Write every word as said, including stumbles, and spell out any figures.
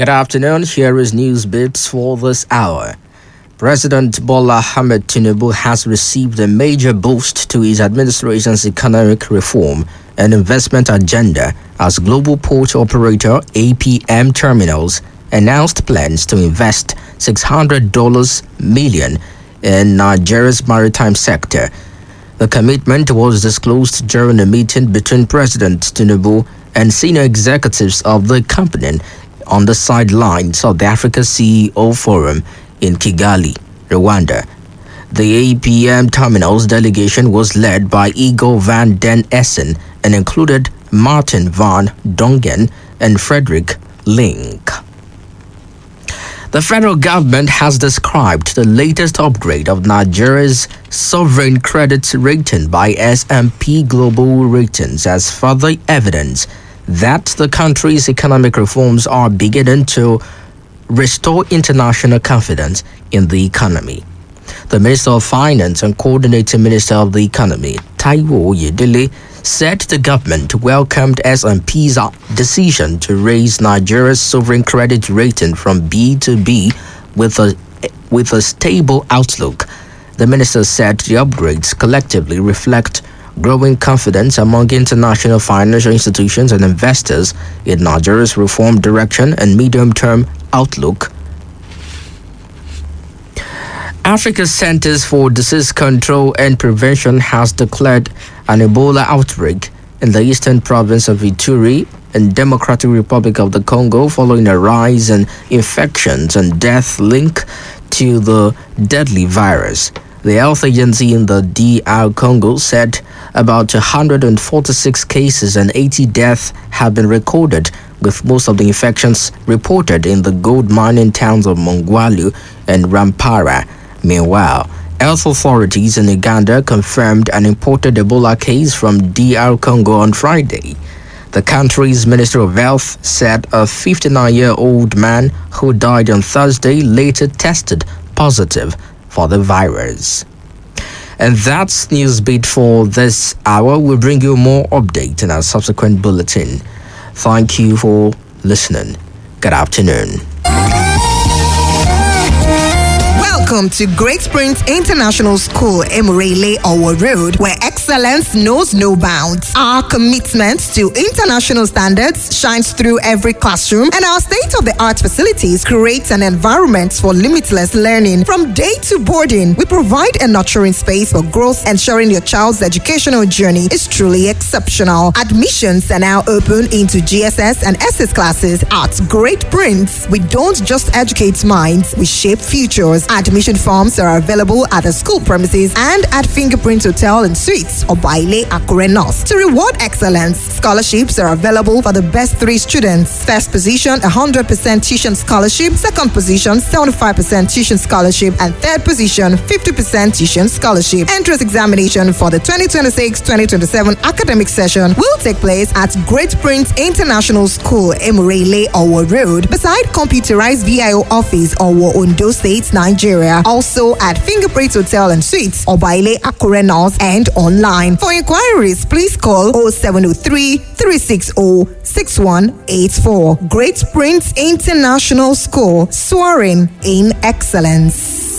Good afternoon. Here is news bits for this hour. President Bola Ahmed Tinubu has received a major boost to his administration's economic reform and investment agenda as global port operator A P M Terminals announced plans to invest six hundred million dollars in Nigeria's maritime sector. The commitment was disclosed during a meeting between President Tinubu and senior executives of the company on the sidelines of the Africa C E O Forum in Kigali, Rwanda. The A P M Terminals delegation was led by Igor van den Essen and included Martin van Dongen and Frederick Link. The federal government has described the latest upgrade of Nigeria's sovereign credit rating by S and P Global Ratings as further evidence that the country's economic reforms are beginning to restore international confidence in the economy. The Minister of Finance and Coordinating Minister of the Economy, Taiwo Oyedele, said the government welcomed S and P's decision to raise Nigeria's sovereign credit rating from B to B with a with a stable outlook. The minister said the upgrades collectively reflect growing confidence among international financial institutions and investors in Nigeria's reform direction and medium-term outlook. Africa's Centers for Disease Control and Prevention has declared an Ebola outbreak in the eastern province of Ituri in Democratic Republic of the Congo following a rise in infections and death linked to the deadly virus. The health agency in the D R Congo said about one hundred forty-six cases and eighty deaths have been recorded, with most of the infections reported in the gold mining towns of Mongwalu and Rampara. Meanwhile, health authorities in Uganda confirmed an imported Ebola case from D R Congo on Friday. The country's Minister of Health said a fifty-nine-year-old man who died on Thursday later tested positive for the virus. And that's Newsbeat for this hour. We'll bring you more updates in our subsequent bulletin. Thank you for listening. Good afternoon. Welcome to Great Springs International School, Emurele Owo Road, where excellence knows no bounds. Our commitment to international standards shines through every classroom, and our state-of-the-art facilities create an environment for limitless learning. From day to boarding, we provide a nurturing space for growth, ensuring your child's educational journey is truly exceptional. Admissions are now open into G S S and S S classes at Great Prince. We don't just educate minds, we shape futures. Admission forms are available at the school premises and at Fingerprint Hotel and Suites or Baile Akure North. To reward excellence, scholarships are available for the best three students. First position, one hundred percent tuition scholarship. Second position, seventy-five percent tuition scholarship. And third position, fifty percent tuition scholarship. Entrance examination for the twenty twenty-six twenty twenty-seven academic session will take place at Great Prince International School, Emurele Owo Road, beside computerized V I O office, Owo, Ondo State, Nigeria. Also at Fingerprint Hotel and Suites, Obaile Akure North, and online. For inquiries, please call oh seven oh three, three six oh, six one eight four. Great Prince International School, soaring in excellence.